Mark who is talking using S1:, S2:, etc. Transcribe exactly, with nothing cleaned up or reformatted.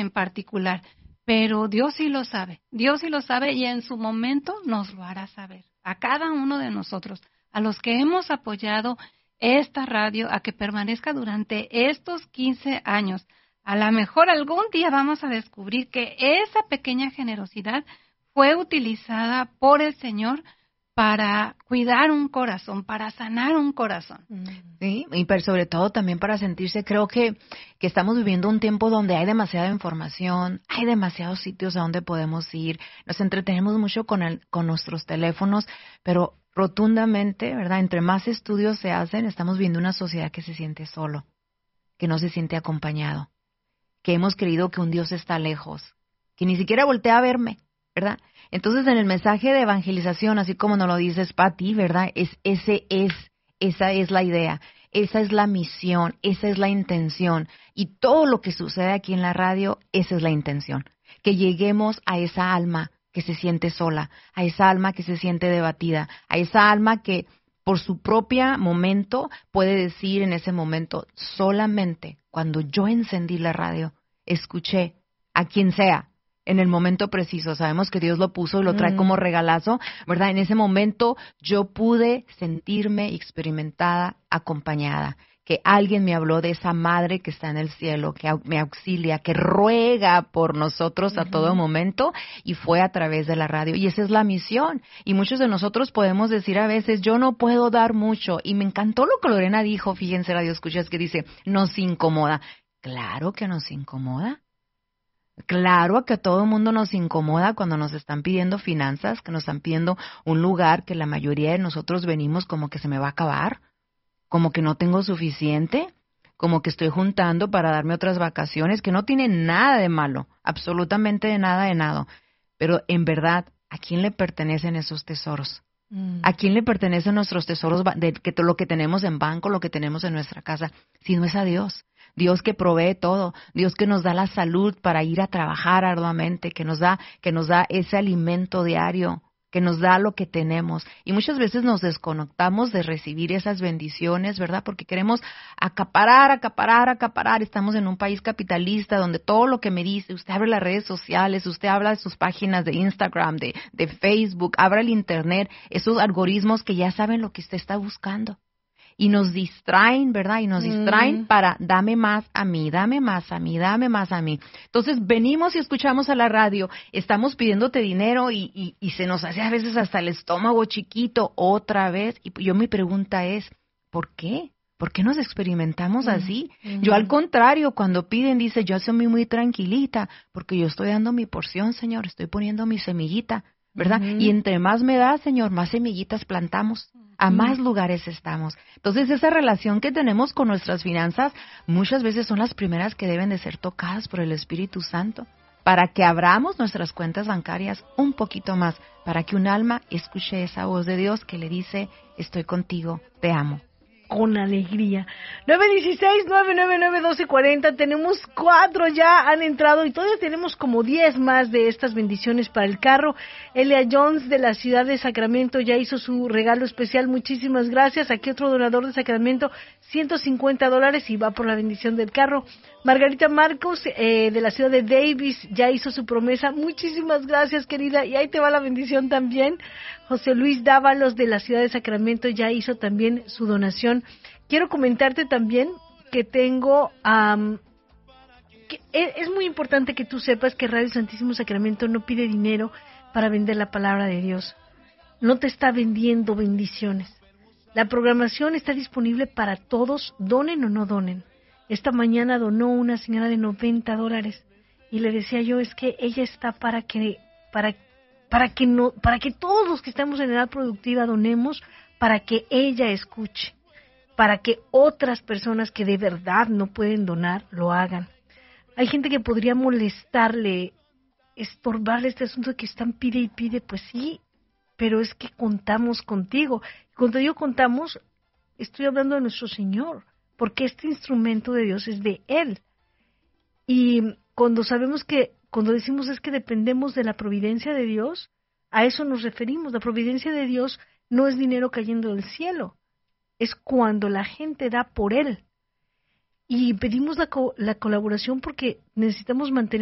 S1: en particular, pero Dios sí lo sabe, Dios sí lo sabe y en su momento nos lo hará saber a cada uno de nosotros, a los que hemos apoyado esta radio a que permanezca durante estos quince años. A lo mejor algún día vamos a descubrir que esa pequeña generosidad fue utilizada por el Señor para cuidar un corazón, para sanar un corazón.
S2: Sí, y pero sobre todo también para sentirse, creo que, que estamos viviendo un tiempo donde hay demasiada información, hay demasiados sitios a donde podemos ir, nos entretenemos mucho con, el, con nuestros teléfonos, pero rotundamente, ¿verdad? Entre más estudios se hacen, estamos viendo una sociedad que se siente solo, que no se siente acompañado, que hemos creído que un Dios está lejos, que ni siquiera voltea a verme, ¿verdad? Entonces, en el mensaje de evangelización, así como nos lo dices, Pati, ¿verdad? Es, ese es, esa es la idea, esa es la misión, esa es la intención. Y todo lo que sucede aquí en la radio, esa es la intención. Que lleguemos a esa alma que se siente sola, a esa alma que se siente debatida, a esa alma que por su propio momento puede decir en ese momento, solamente cuando yo encendí la radio, escuché a quien sea, en el momento preciso, sabemos que Dios lo puso y lo trae mm. como regalazo, ¿verdad? En ese momento yo pude sentirme experimentada, acompañada, que alguien me habló de esa madre que está en el cielo, que me auxilia, que ruega por nosotros uh-huh. a todo momento, y fue a través de la radio, y esa es la misión, y muchos de nosotros podemos decir a veces, yo no puedo dar mucho, y me encantó lo que Lorena dijo, fíjense, radio escuchas, que dice, nos incomoda. Claro que nos incomoda. Claro que a todo el mundo nos incomoda cuando nos están pidiendo finanzas, que nos están pidiendo un lugar que la mayoría de nosotros venimos como que se me va a acabar, como que no tengo suficiente, como que estoy juntando para darme otras vacaciones, que no tiene nada de malo, absolutamente nada de nada. Pero en verdad, ¿a quién le pertenecen esos tesoros? Mm. ¿A quién le pertenecen nuestros tesoros, de que lo que tenemos en banco, lo que tenemos en nuestra casa? Si no es a Dios. Dios que provee todo, Dios que nos da la salud para ir a trabajar arduamente, que nos da, que nos da ese alimento diario, que nos da lo que tenemos. Y muchas veces nos desconectamos de recibir esas bendiciones, ¿verdad? Porque queremos acaparar, acaparar, acaparar. Estamos en un país capitalista donde todo lo que me dice, usted abre las redes sociales, usted habla de sus páginas de Instagram, de, de Facebook, abre el Internet, esos algoritmos que ya saben lo que usted está buscando. Y nos distraen, ¿verdad? Y nos distraen mm. para dame más a mí, dame más a mí, dame más a mí. Entonces venimos y escuchamos a la radio, estamos pidiéndote dinero y, y, y se nos hace a veces hasta el estómago chiquito otra vez. Y yo mi pregunta es, ¿por qué? ¿Por qué nos experimentamos mm. así? Mm. Yo al contrario, cuando piden, dice, yo soy muy, muy tranquilita, porque yo estoy dando mi porción, Señor, estoy poniendo mi semillita, ¿verdad? Mm. Y entre más me da, Señor, más semillitas plantamos. A más lugares estamos. Entonces, esa relación que tenemos con nuestras finanzas muchas veces son las primeras que deben de ser tocadas por el Espíritu Santo para que abramos nuestras cuentas bancarias un poquito más, para que un alma escuche esa voz de Dios que le dice, estoy contigo, te amo.
S3: Con alegría. nueve uno seis, nueve nueve nueve, uno dos cuatro cero. Tenemos cuatro ya han entrado y todavía tenemos como diez más de estas bendiciones para el carro. Elia Jones de la ciudad de Sacramento ya hizo su regalo especial. Muchísimas gracias. Aquí otro donador de Sacramento, ciento cincuenta dólares y va por la bendición del carro. Margarita Marcos eh, de la ciudad de Davis ya hizo su promesa. Muchísimas gracias, querida. Y ahí te va la bendición también. José Luis Dávalos de la ciudad de Sacramento ya hizo también su donación. Quiero comentarte también que tengo... Um, que es muy importante que tú sepas que Radio Santísimo Sacramento no pide dinero para vender la palabra de Dios. No te está vendiendo bendiciones. La programación está disponible para todos, donen o no donen. Esta mañana donó una señora de noventa dólares y le decía yo, es que ella está para que... para para que no, para que todos los que estamos en edad productiva donemos, para que ella escuche, para que otras personas que de verdad no pueden donar, lo hagan. Hay gente que podría molestarle, estorbarle este asunto de que están pide y pide, pues sí, pero es que contamos contigo. Cuando yo contamos, estoy hablando de nuestro Señor, porque este instrumento de Dios es de Él. Y cuando sabemos que Cuando decimos es que dependemos de la providencia de Dios, a eso nos referimos. La providencia de Dios no es dinero cayendo del cielo, es cuando la gente da por Él. Y pedimos la, co- la colaboración porque necesitamos mantener